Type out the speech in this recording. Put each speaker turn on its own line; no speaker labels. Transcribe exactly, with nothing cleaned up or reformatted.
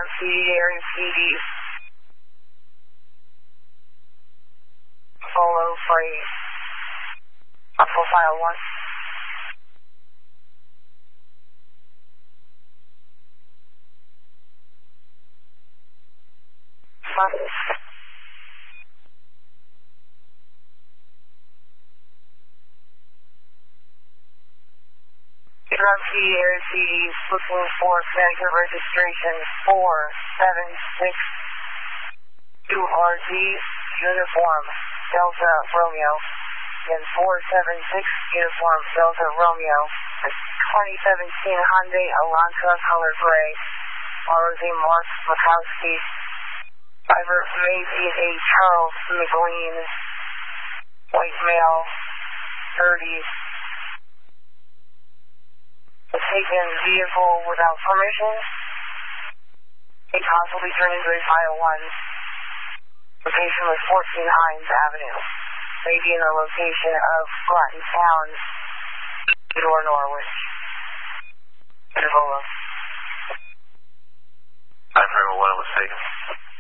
Concierge C Ds. Follow free. Profile one. Five. Concierge C Ds looking for sector registration four seven six two R Z Uniform Delta Romeo and four seven six Uniform Delta Romeo twenty seventeen Hyundai Elantra color gray R Z Mark Makowski driver Macy's A. Charles McLean white male thirties taken vehicle without permission. May possibly turn into a file one. Location was fourteen Hines Avenue. May be in the location of Groton Town, or Norwich. Intervola.
I remember when it was taken.